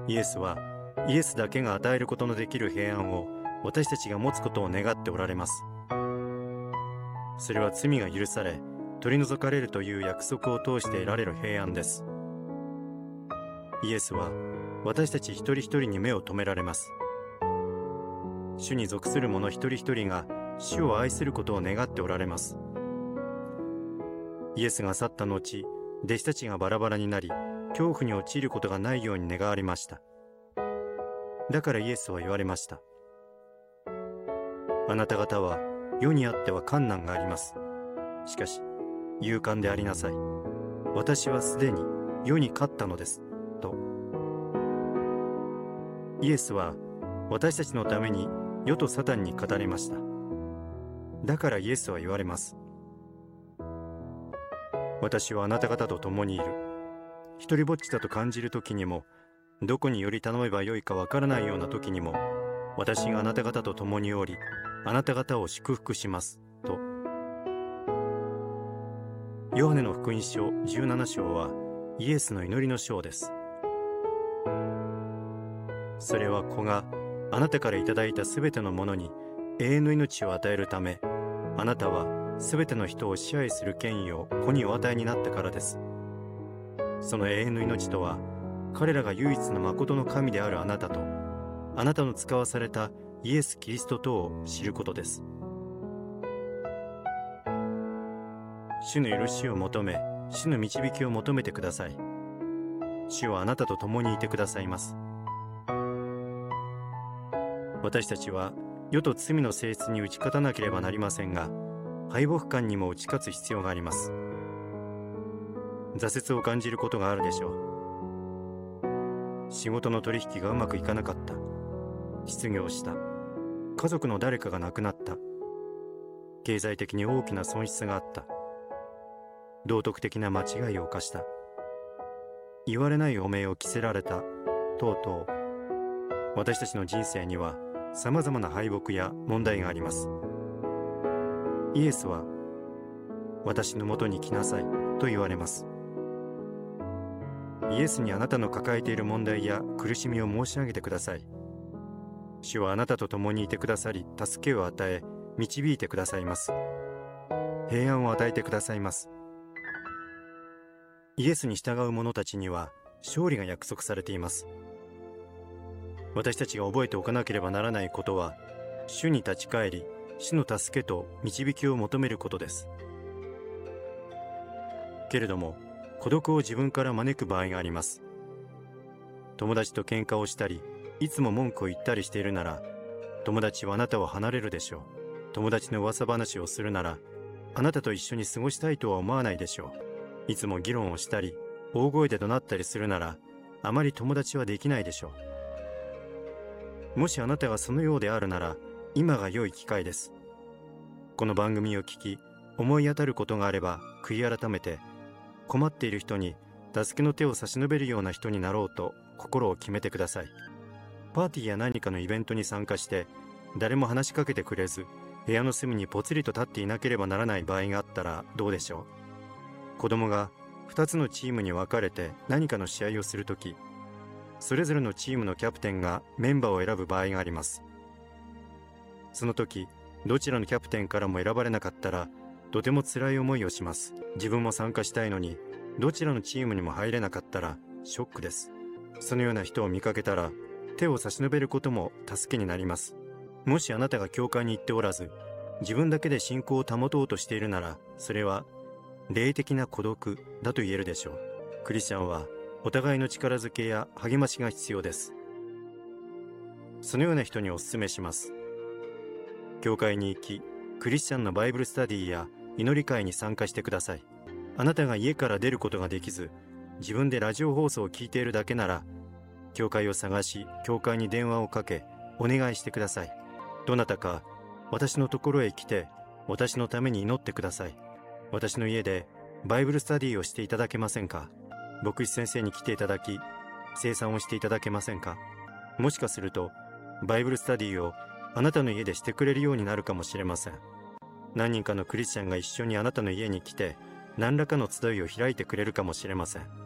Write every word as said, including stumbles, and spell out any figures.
イエスはイエスだけが与えることのできる平安を私たちが持つことを願っておられます。それは罪が許され取り除かれるという約束を通して得られる平安です。イエスは私たち一人一人に目を留められます。主に属する者一人一人が主を愛することを願っておられます。イエスが去った後、弟子たちがバラバラになり、恐怖に陥ることがないように願われました。だからイエスは言われました。あなた方は世にあっては困難があります。しかし、勇敢でありなさい。私はすでに世に勝ったのです。と。イエスは私たちのために世とサタンに語れました。だからイエスは言われます。私はあなた方と共にいる。一りぼっちだと感じる時にも、どこにより頼めばよいかわからないような時にも、私があなた方と共におり、あなた方を祝福します。と。ヨハネの福音書じゅうなな章はイエスの祈りの章です。それは子があなたからいただいたすべてのものに永遠の命を与えるため、あなたはすべての人を支配する権威を子にお与えになったからです。その永遠の命とは、彼らが唯一の誠の神であるあなたと、あなたの使わされたイエス・キリストとを知ることです。主の許しを求め、主の導きを求めてください。主はあなたと共にいてくださいます。私たちは世と罪の性質に打ち勝たなければなりませんが、敗北感にも打ち勝つ必要があります。挫折を感じることがあるでしょう。仕事の取引がうまくいかなかった。失業した。家族の誰かが亡くなった。経済的に大きな損失があった。道徳的な間違いを犯した。言われない汚名を着せられた。とうとう。私たちの人生には様々な敗北や問題があります。イエスは、私のもとに来なさいと言われます。イエスにあなたの抱えている問題や苦しみを申し上げてください。主はあなたと共にいてくださり、助けを与え、導いてくださいます。平安を与えてくださいます。イエスに従う者たちには勝利が約束されています。私たちが覚えておかなければならないことは、主に立ち返り、主の助けと導きを求めることです。けれども、孤独を自分から招く場合があります。友達と喧嘩をしたり、いつも文句を言ったりしているなら、友達はあなたを離れるでしょう。友達の噂話をするなら、あなたと一緒に過ごしたいとは思わないでしょう。いつも議論をしたり、大声で怒鳴ったりするなら、あまり友達はできないでしょう。もしあなたがそのようであるなら、今が良い機会です。この番組を聞き、思い当たることがあれば悔い改めて、困っている人に助けの手を差し伸べるような人になろうと心を決めてください。パーティーや何かのイベントに参加して、誰も話しかけてくれず、部屋の隅にぽつりと立っていなければならない場合があったらどうでしょう。子供がふたつのチームに分かれて何かの試合をするとき、それぞれのチームのキャプテンがメンバーを選ぶ場合があります。その時、どちらのキャプテンからも選ばれなかったら、とても辛い思いをします。自分も参加したいのに、どちらのチームにも入れなかったら、ショックです。そのような人を見かけたら、手を差し伸べることも助けになります。もしあなたが教会に行っておらず、自分だけで信仰を保とうとしているなら、それは、霊的な孤独だと言えるでしょう。クリスチャンは、お互いの力づけや励ましが必要です。そのような人にお勧めします。教会に行き、クリスチャンのバイブルスタディや祈り会に参加してください。あなたが家から出ることができず、自分でラジオ放送を聞いているだけなら、教会を探し、教会に電話をかけ、お願いしてください。どなたか、私のところへ来て、私のために祈ってください。私の家でバイブルスタディをしていただけませんか？牧師先生に来ていただき、生産をしていただけませんか？もしかすると、バイブルスタディをあなたの家でしてくれるようになるかもしれません。何人かのクリスチャンが一緒にあなたの家に来て、何らかの集いを開いてくれるかもしれません。